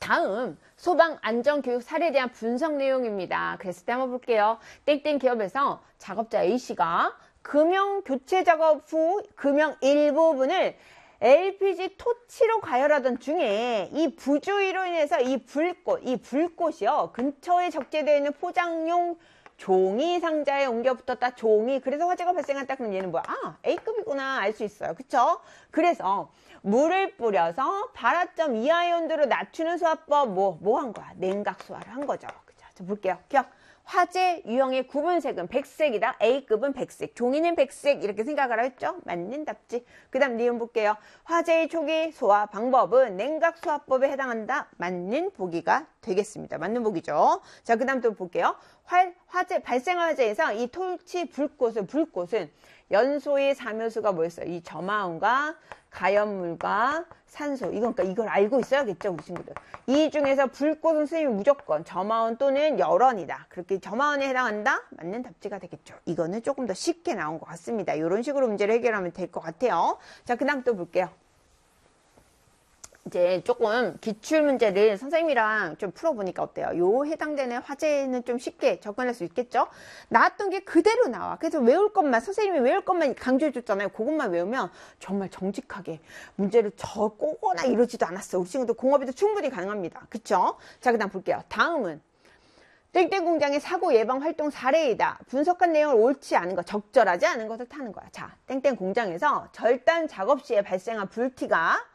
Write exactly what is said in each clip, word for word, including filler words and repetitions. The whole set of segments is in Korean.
다음 소방 안전교육 사례에 대한 분석 내용입니다. 그랬을 때 한번 볼게요. 땡땡 기업에서 작업자 A씨가 금형 교체 작업 후 금형 일부분을 엘피지 토치로 가열하던 중에 이 부주의로 인해서 이 불꽃, 이 불꽃이요. 근처에 적재되어 있는 포장용 종이 상자에 옮겨 붙었다. 종이. 그래서 화재가 발생했다. 그럼 얘는 뭐야? 아, A급이구나. 알 수 있어요. 그쵸? 그래서 물을 뿌려서 발화점 이하의 온도로 낮추는 수화법 뭐, 뭐 한 거야? 냉각 수화를 한 거죠. 그죠? 자, 볼게요. 기억. 화재 유형의 구분색은 백색이다. A급은 백색, 종이는 백색 이렇게 생각을 했죠. 맞는 답지. 그 다음 니은 볼게요. 화재의 초기 소화 방법은 냉각 수화법에 해당한다. 맞는 보기가 되겠습니다. 맞는 보기죠. 자, 그 다음 또 볼게요. 화, 화재 발생 화재에서 이 토치 불꽃은 불꽃은 연소의 사묘수가 뭐였어요? 이 점화원과 가연물과 산소. 이건, 그러니까 이걸 알고 있어야겠죠, 우리 친구들. 이 중에서 불꽃은 선생님이 무조건 점화원 또는 열원이다. 그렇게 점화원에 해당한다? 맞는 답지가 되겠죠. 이거는 조금 더 쉽게 나온 것 같습니다. 이런 식으로 문제를 해결하면 될 것 같아요. 자, 그 다음 또 볼게요. 이제 조금 기출문제를 선생님이랑 좀 풀어보니까 어때요? 요 해당되는 화제는 좀 쉽게 접근할 수 있겠죠? 나왔던 게 그대로 나와. 그래서 외울 것만, 선생님이 외울 것만 강조해줬잖아요. 그것만 외우면 정말 정직하게 문제를 적거나 이러지도 않았어. 우리 친구들 공업에도 충분히 가능합니다. 그쵸? 자, 그 다음 볼게요. 다음은 땡땡 공장의 사고 예방 활동 사례이다. 분석한 내용을 옳지 않은 것, 적절하지 않은 것을 타는 거야. 자, 땡땡 공장에서 절단 작업 시에 발생한 불티가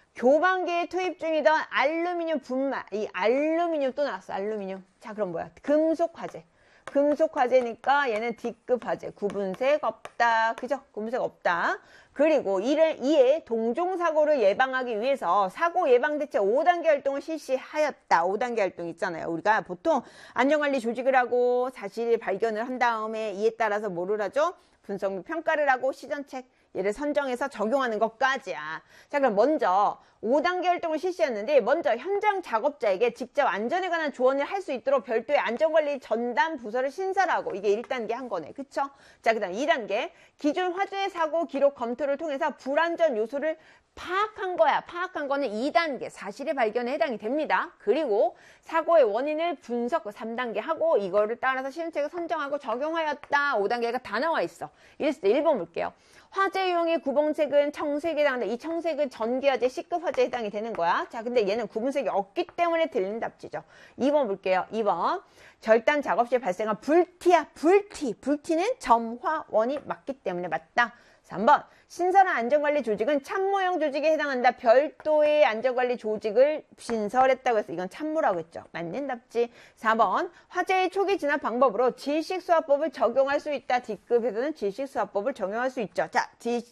교반기에 투입 중이던 알루미늄 분말, 이 알루미늄 또 나왔어, 알루미늄. 자, 그럼 뭐야? 금속 화재. 금속 화재니까 얘는 D급 화재. 구분색 없다. 그죠? 구분색 없다. 그리고 이를, 이에 동종사고를 예방하기 위해서 사고 예방대책 오 단계 활동을 실시하였다. 오 단계 활동 있잖아요. 우리가 보통 안전관리 조직을 하고 사실 발견을 한 다음에 이에 따라서 뭐를 하죠? 분석 및 평가를 하고 시전책 얘를 선정해서 적용하는 것까지야. 자, 그럼 먼저 오 단계 활동을 실시했는데 먼저 현장 작업자에게 직접 안전에 관한 조언을 할 수 있도록 별도의 안전관리 전담 부서를 신설하고 이게 일 단계 한 거네. 그쵸? 자, 그 다음 이 단계 기존 화재 사고 기록 검토를 통해서 불안전 요소를 파악한 거야. 파악한 거는 이 단계 사실의 발견에 해당이 됩니다. 그리고 사고의 원인을 분석 삼 단계 하고 이거를 따라서 시험책을 선정하고 적용하였다. 오 단계가 다 나와 있어. 이랬을 때 일 번 볼게요. 화재 유형의 구분색은 청색에 해당한다. 이 청색은 전기화재 C급 화재에 해당이 되는 거야. 자, 근데 얘는 구분색이 없기 때문에 들리는 답지죠. 이 번 볼게요. 이 번. 절단 작업 시에 발생한 불티야. 불티. 불티는 점화원이 맞기 때문에 맞다. 삼 번. 신설한 안전관리 조직은 참모형 조직에 해당한다. 별도의 안전관리 조직을 신설했다고 해서 이건 참모라고 했죠. 맞는 답지. 사 번. 화재의 초기 진압 방법으로 질식수화법을 적용할 수 있다. D급에서는 질식수화법을 적용할 수 있죠. 자, D,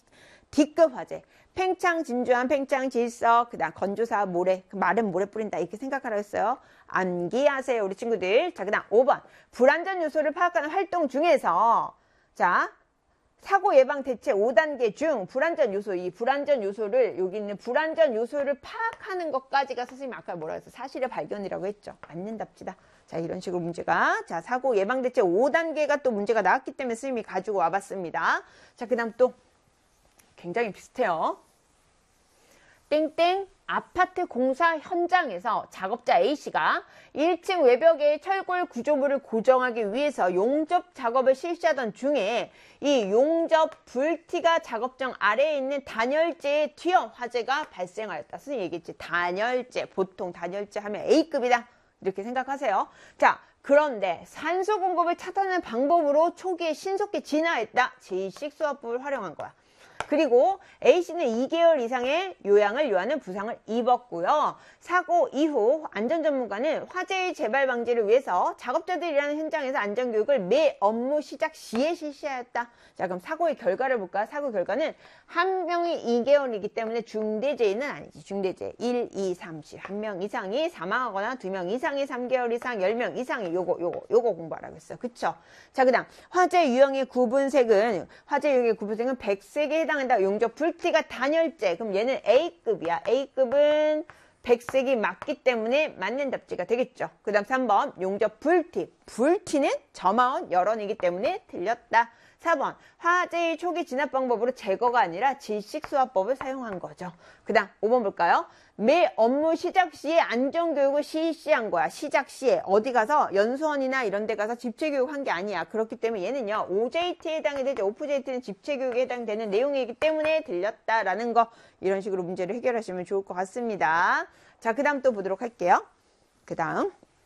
D급 화재. 팽창, 진주한, 팽창, 질석, 그 다음 건조사, 모래, 마른 모래 뿌린다. 이렇게 생각하라고 했어요. 암기하세요, 우리 친구들. 자, 그 다음 오 번. 불안전 요소를 파악하는 활동 중에서 자, 사고 예방 대책 오 단계 중 불안전 요소, 이 불안전 요소를 여기 있는 불안전 요소를 파악하는 것까지가 선생님 아까 뭐라 했어? 사실의 발견이라고 했죠. 맞는 답지다. 자, 이런 식으로 문제가 자 사고 예방 대책 오 단계가 또 문제가 나왔기 때문에 선생님이 가지고 와봤습니다. 자, 그다음 또 굉장히 비슷해요. 땡땡 아파트 공사 현장에서 작업자 A씨가 일 층 외벽에 철골 구조물을 고정하기 위해서 용접 작업을 실시하던 중에 이 용접 불티가 작업장 아래에 있는 단열재에 튀어 화재가 발생하였다. 선생님 얘기했지. 단열재. 보통 단열재 하면 A급이다. 이렇게 생각하세요. 자, 그런데 산소 공급을 차단하는 방법으로 초기에 신속히 진화했다. 질식수화법을 활용한 거야. 그리고 A씨는 이 개월 이상의 요양을 요하는 부상을 입었고요. 사고 이후 안전전문가는 화재의 재발 방지를 위해서 작업자들이 일하는 현장에서 안전교육을 매 업무 시작 시에 실시하였다. 자, 그럼 사고의 결과를 볼까? 사고 결과는 한 명이 이 개월이기 때문에 중대재해는 아니지. 중대재해 일, 이, 삼 시 한 명 이상이 사망하거나 두 명 이상이 삼 개월 이상, 열 명 이상이 요거 요거 요거 공부하라고 했어. 그쵸? 자, 그 다음 화재 유형의 구분색은 화재 유형의 구분색은 백색에 해당한다. 용접 불티가 단열재. 그럼 얘는 A급이야. A급은 백색이 맞기 때문에 맞는 답지가 되겠죠. 그 다음 삼 번 용접 불티. 불티는 점화원 열원이기 때문에 틀렸다. 사 번 화제의 초기 진압 방법으로 제거가 아니라 질식수화법을 사용한 거죠. 그 다음 오 번 볼까요? 매 업무 시작 시에 안전교육을 실시한 거야. 시작 시에 어디 가서 연수원이나 이런 데 가서 집체교육 한 게 아니야. 그렇기 때문에 얘는요 오제이티에 해당이 되죠. 오프제이티는 집체교육에 해당되는 내용이기 때문에 들렸다라는 거, 이런 식으로 문제를 해결하시면 좋을 것 같습니다. 자, 그 다음 또 보도록 할게요. 그 다음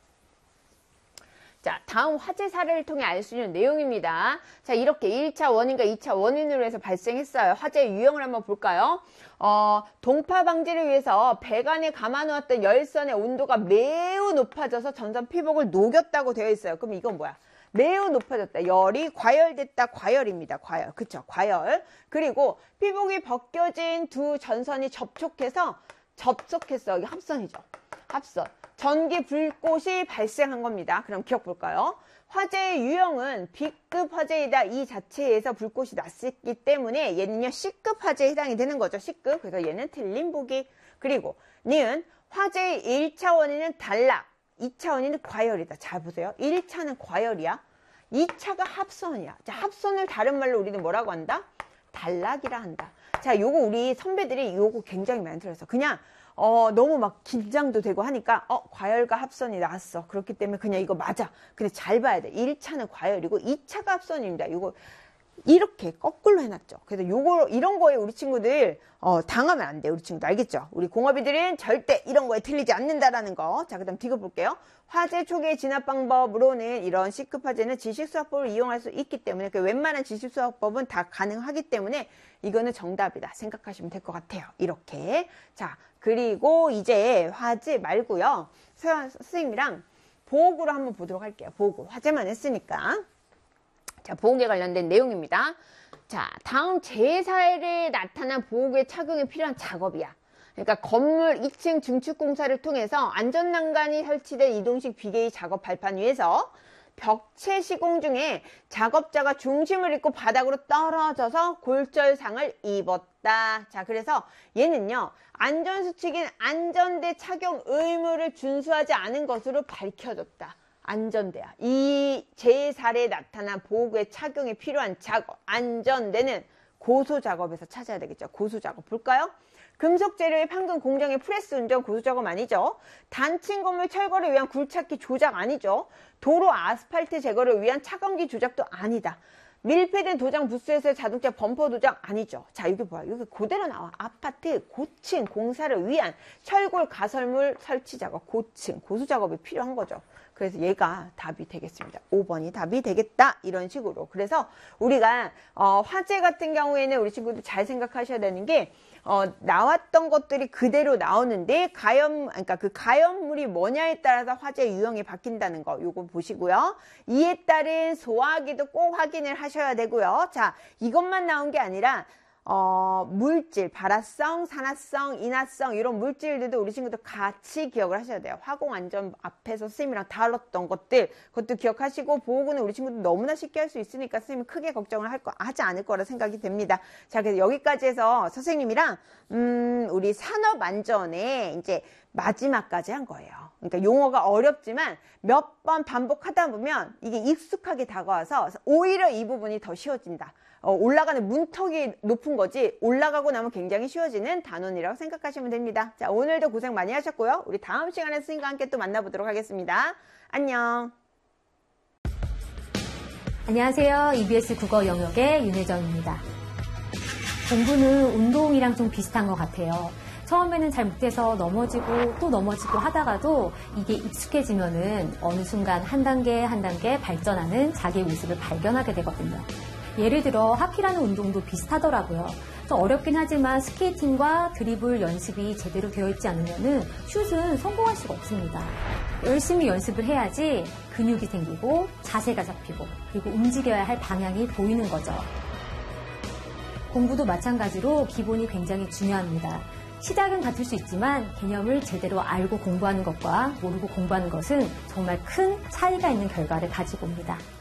자, 다음 화재 사례를 통해 알 수 있는 내용입니다. 자, 이렇게 일 차 원인과 이 차 원인으로 해서 발생했어요. 화재의 유형을 한번 볼까요? 어, 동파 방지를 위해서 배관에 감아놓았던 열선의 온도가 매우 높아져서 전선 피복을 녹였다고 되어 있어요. 그럼 이건 뭐야? 매우 높아졌다. 열이 과열됐다. 과열입니다. 과열. 그쵸? 과열. 그리고 피복이 벗겨진 두 전선이 접촉해서 접속했어. 여기 합선이죠. 합선. 전기 불꽃이 발생한 겁니다. 그럼 기억 볼까요? 화재의 유형은 B급 화재이다. 이 자체에서 불꽃이 났기 때문에 얘는요 C급 화재에 해당이 되는 거죠. C급. 그래서 얘는 틀린 보기. 그리고 니은 화재의 일 차 원인은 단락, 이 차 원인은 과열이다. 잘 보세요. 일 차는 과열이야. 이 차가 합선이야. 자, 합선을 다른 말로 우리는 뭐라고 한다? 단락이라 한다. 자, 요거 우리 선배들이 요거 굉장히 많이 들었어. 그냥 어, 너무 막 긴장도 되고 하니까, 어, 과열과 합선이 나왔어. 그렇기 때문에 그냥 이거 맞아. 근데 잘 봐야 돼. 일 차는 과열이고 이 차가 합선입니다. 이거 이렇게 거꾸로 해놨죠. 그래서 요거, 이런 거에 우리 친구들, 어, 당하면 안 돼. 우리 친구들. 알겠죠? 우리 공업이들은 절대 이런 거에 틀리지 않는다라는 거. 자, 그 다음 뒤로 볼게요. 화재 초기의 진압 방법으로는 이런 C급 화재는 지식수화법을 이용할 수 있기 때문에, 그 웬만한 지식수화법은 다 가능하기 때문에 이거는 정답이다 생각하시면 될 것 같아요. 이렇게. 자, 그리고 이제 화재 말고요. 선생님이랑 보호구를 한번 보도록 할게요. 보호구. 화재만 했으니까. 자, 보호구에 관련된 내용입니다. 자, 다음 제사일에 나타난 보호구의 착용에 필요한 작업이야. 그러니까 건물 이 층 증축 공사를 통해서 안전난간이 설치된 이동식 비계의 작업 발판 위에서 벽체 시공 중에 작업자가 중심을 잃고 바닥으로 떨어져서 골절상을 입었다. 자, 그래서 얘는요 안전수칙인 안전대 착용 의무를 준수하지 않은 것으로 밝혀졌다. 안전대야. 이 제사례에 나타난 보호구의 착용에 필요한 작업, 안전대는 고소작업에서 찾아야 되겠죠. 고소작업 볼까요? 금속 재료의 판금 공정의 프레스 운전 고소작업 아니죠. 단층 건물 철거를 위한 굴착기 조작 아니죠. 도로 아스팔트 제거를 위한 차광기 조작도 아니다. 밀폐된 도장 부스에서의 자동차 범퍼 도장 아니죠. 자, 여기 봐요. 여기 그대로 나와. 아파트 고층 공사를 위한 철골 가설물 설치 작업, 고층 고소 작업이 필요한 거죠. 그래서 얘가 답이 되겠습니다. 오 번이 답이 되겠다. 이런 식으로. 그래서 우리가 어, 화재 같은 경우에는 우리 친구들 잘 생각하셔야 되는 게 어, 나왔던 것들이 그대로 나오는데 가염, 그러니까 그 가염물이 뭐냐에 따라서 화재 유형이 바뀐다는 거 요거 보시고요. 이에 따른 소화기도 꼭 확인을 하셔야 되고요. 자, 이것만 나온 게 아니라 어, 물질, 발화성, 산화성, 인화성 이런 물질들도 우리 친구들 같이 기억을 하셔야 돼요. 화공안전 앞에서 선생님이랑 다뤘던 것들 그것도 기억하시고 보호구는 우리 친구들 너무나 쉽게 할 수 있으니까 선생님이 크게 걱정을 할 거, 하지 않을 거라 생각이 됩니다. 자, 그래서 여기까지 해서 선생님이랑 음, 우리 산업안전에 이제 마지막까지 한 거예요. 그러니까 용어가 어렵지만 몇 번 반복하다 보면 이게 익숙하게 다가와서 오히려 이 부분이 더 쉬워진다. 어, 올라가는 문턱이 높은 거지 올라가고 나면 굉장히 쉬워지는 단원이라고 생각하시면 됩니다. 자, 오늘도 고생 많이 하셨고요. 우리 다음 시간에 선생님과 함께 또 만나보도록 하겠습니다. 안녕. 안녕하세요. 이비에스 국어 영역의 윤혜정입니다. 공부는 운동이랑 좀 비슷한 것 같아요. 처음에는 잘 못해서 넘어지고 또 넘어지고 하다가도 이게 익숙해지면은 어느 순간 한 단계 한 단계 발전하는 자기의 모습을 발견하게 되거든요. 예를 들어 하키라는 운동도 비슷하더라고요. 좀 어렵긴 하지만 스케이팅과 드리블 연습이 제대로 되어 있지 않으면은 슛은 성공할 수가 없습니다. 열심히 연습을 해야지 근육이 생기고 자세가 잡히고 그리고 움직여야 할 방향이 보이는 거죠. 공부도 마찬가지로 기본이 굉장히 중요합니다. 시작은 같을 수 있지만 개념을 제대로 알고 공부하는 것과 모르고 공부하는 것은 정말 큰 차이가 있는 결과를 가지고 옵니다.